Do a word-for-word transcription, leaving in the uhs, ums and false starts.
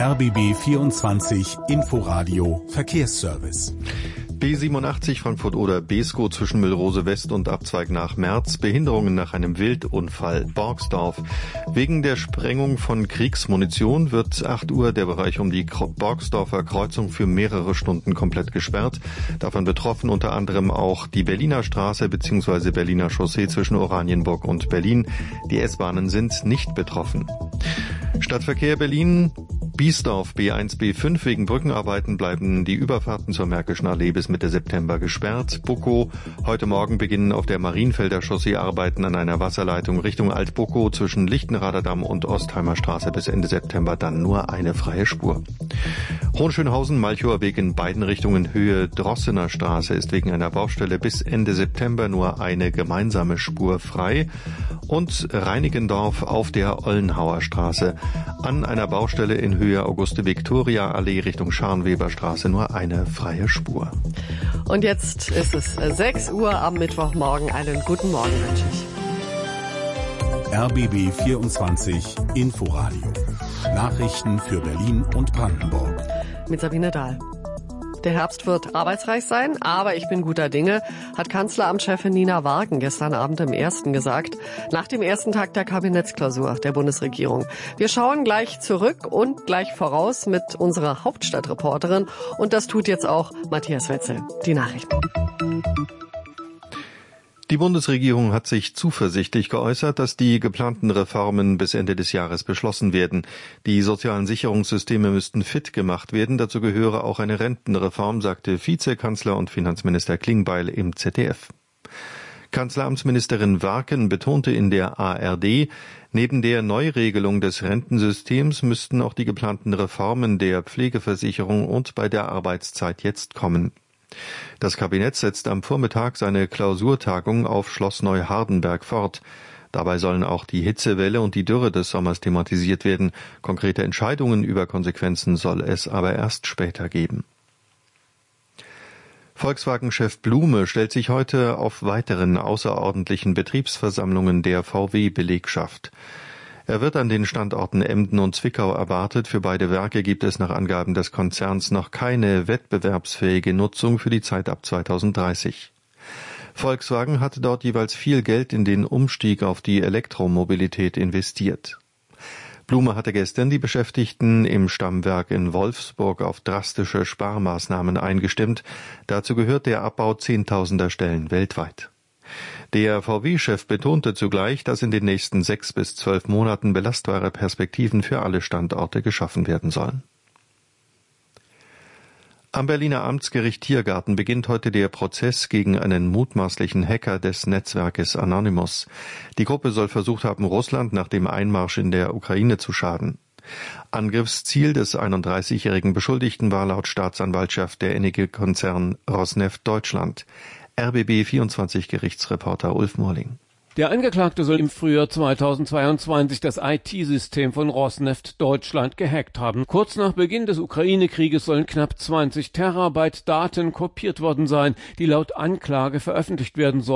R B B vierundzwanzig Inforadio Verkehrsservice. B siebenundachtzig Frankfurt-Oder Beeskow zwischen Müllrose West und Abzweig nach Merz. Behinderungen nach einem Wildunfall. Borgsdorf. Wegen der Sprengung von Kriegsmunition wird acht Uhr der Bereich um die Borgsdorfer Kreuzung für mehrere Stunden komplett gesperrt. Davon betroffen unter anderem auch die Berliner Straße bzw. Berliner Chaussee zwischen Oranienburg und Berlin. Die S-Bahnen sind nicht betroffen. Stadtverkehr Berlin. Biesdorf B eins B fünf wegen Brückenarbeiten bleiben die Überfahrten zur Märkischen Allee bis Mitte September gesperrt. Buckow. Heute Morgen beginnen auf der Marienfelder Chaussee Arbeiten an einer Wasserleitung Richtung Alt-Buckow zwischen Lichtenrader Damm und Ostheimer Straße bis Ende September dann nur eine freie Spur. Hohenschönhausen, Malchower Weg in beiden Richtungen Höhe Drossener Straße ist wegen einer Baustelle bis Ende September nur eine gemeinsame Spur frei. Und Reinickendorf auf der Ollenhauer Straße an einer Baustelle in Höhe Auguste-Viktoria-Allee Richtung Scharnweberstraße nur eine freie Spur. Und jetzt ist es sechs Uhr am Mittwochmorgen. Einen guten Morgen wünsche ich. R B B vierundzwanzig Inforadio. Nachrichten für Berlin und Brandenburg. Mit Sabine Dahl. Der Herbst wird arbeitsreich sein, aber ich bin guter Dinge, hat Kanzleramtschefin Nina Warken gestern Abend im Ersten gesagt, nach dem ersten Tag der Kabinettsklausur der Bundesregierung. Wir schauen gleich zurück und gleich voraus mit unserer Hauptstadtreporterin und das tut jetzt auch Matthias Wetzel. Die Nachrichten. Die Bundesregierung hat sich zuversichtlich geäußert, dass die geplanten Reformen bis Ende des Jahres beschlossen werden. Die sozialen Sicherungssysteme müssten fit gemacht werden. Dazu gehöre auch eine Rentenreform, sagte Vizekanzler und Finanzminister Klingbeil im Z D F. Kanzleramtsministerin Warken betonte in der A R D, neben der Neuregelung des Rentensystems müssten auch die geplanten Reformen der Pflegeversicherung und bei der Arbeitszeit jetzt kommen. Das Kabinett setzt am Vormittag seine Klausurtagung auf Schloss Neuhardenberg fort. Dabei sollen auch die Hitzewelle und die Dürre des Sommers thematisiert werden. Konkrete Entscheidungen über Konsequenzen soll es aber erst später geben. Volkswagen-Chef Blume stellt sich heute auf weiteren außerordentlichen Betriebsversammlungen der V W-Belegschaft. Er wird an den Standorten Emden und Zwickau erwartet. Für beide Werke gibt es nach Angaben des Konzerns noch keine wettbewerbsfähige Nutzung für die Zeit ab zweitausenddreißig. Volkswagen hatte dort jeweils viel Geld in den Umstieg auf die Elektromobilität investiert. Blume hatte gestern die Beschäftigten im Stammwerk in Wolfsburg auf drastische Sparmaßnahmen eingestimmt. Dazu gehört der Abbau zehntausender Stellen weltweit. Der V W-Chef betonte zugleich, dass in den nächsten sechs bis zwölf Monaten belastbare Perspektiven für alle Standorte geschaffen werden sollen. Am Berliner Amtsgericht Tiergarten beginnt heute der Prozess gegen einen mutmaßlichen Hacker des Netzwerkes Anonymous. Die Gruppe soll versucht haben, Russland nach dem Einmarsch in der Ukraine zu schaden. Angriffsziel des einunddreißigjährigen Beschuldigten war laut Staatsanwaltschaft der Energiekonzern Rosneft Deutschland. R B B vierundzwanzig Gerichtsreporter Ulf Morling. Der Angeklagte soll im Frühjahr zweitausendzweiundzwanzig das I T-System von Rosneft Deutschland gehackt haben. Kurz nach Beginn des Ukraine-Krieges sollen knapp zwanzig Terabyte Daten kopiert worden sein, die laut Anklage veröffentlicht werden sollen.